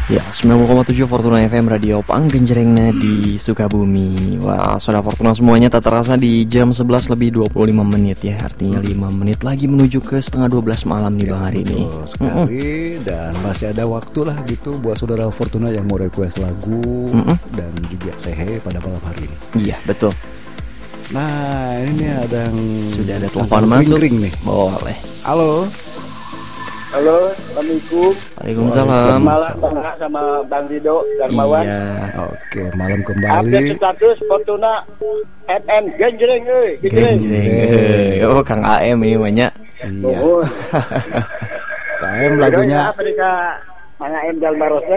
Ya, 90,7 Fortuna FM Radio Panggenjrengna di Sukabumi. Wah, saudara Fortuna semuanya tak terasa di jam 11 lebih 25 menit ya. Artinya 5 menit lagi menuju ke setengah 12 malam nih Bang hari ini. Betul sekali. Dan masih ada waktu lah gitu buat saudara Fortuna yang mau request lagu dan juga sehe pada malam hari ini. Iya, betul. Nah, ini ada yang sudah ada telepon masuk ring nih. Boleh. Halo. Halo, Assalamualaikum. Waalaikumsalam. Malam Bang sama Bang Rido Darmawan. Iya. Oke, malam kembali. Update status Fortuna FM Genjreng euy, Genjreng. Oh, Kang AM ini banyak. Iya. Oh. KM lagunya. Apa nih Kak? Mang AM Dalmarosnya?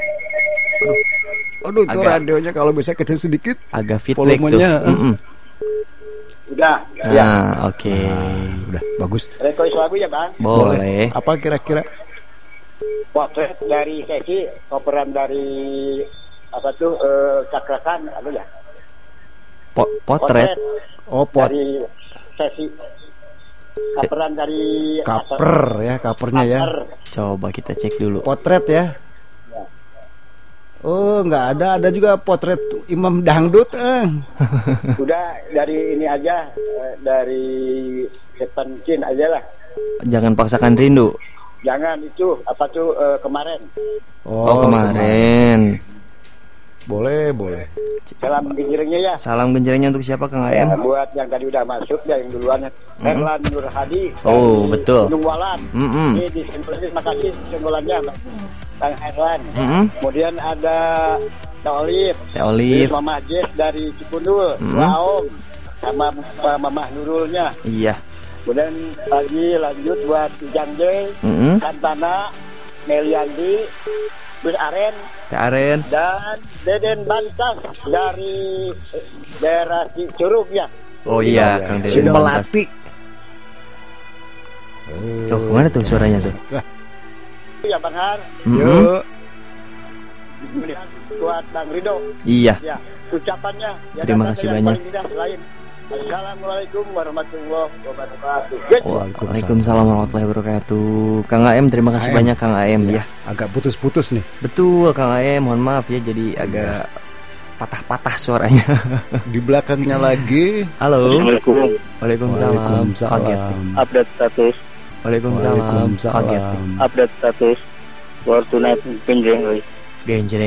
Aduh, itu radionya kalau bisa kecil sedikit. Agak feedback volumenya, tuh. Udah. Nah, oke. Udah bagus. Request lagu ya, Bang? Boleh. Apa kira-kira? Potret dari sesi operan dari apa tuh Cakrakan apa ya? Potret. Oh, dari sesi operan dari Kaper ya, kapernya ya. Coba kita cek dulu. Potret ya. Oh, nggak ada juga potret Imam Dangdut. Udah dari ini aja, dari Seventeen aja lah. Jangan paksakan rindu. Jangan itu apa tuh kemarin. Oh, kemarin. Boleh. Salam genjrengnya ya. Salam genjrengnya untuk siapa Kang Ya, AM? buat yang tadi udah masuk ya yang duluan. Erlan Nur Hadi. Oh, betul. Gunung Walan. Ini di Sentulis, makasih senggolannya Bang Erlan. Kemudian ada Teh Olive. Mama Jess dari Cipundul. Om sama Mama Nurulnya. Iya. Kemudian lagi lanjut buat Jang J, Santana, Meliandi, Bus Aren, dan Deden Bantas dari daerah Curug ya. Oh iya, Kang Deden Bantas. Melati. Tuh, kemana tuh suaranya tuh? Ya Bang Har. Yuk. Kemudian buat Bang Rido. Iya. Ya, ucapannya. Ya, terima kasih banyak. Assalamualaikum warahmatullahi wabarakatuh. Waalaikumsalam warahmatullahi wabarakatuh. Kang AM, terima kasih banyak Kang AM ya. Agak putus-putus nih. Betul Kang AM, mohon maaf ya jadi agak patah-patah suaranya. Di belakangnya lagi. Halo. Assalamualaikum. Waalaikumsalam. Kaget. Update status. Waalaikumsalam. Kaget. Update status. Fortuna Genjreng. Genjreng.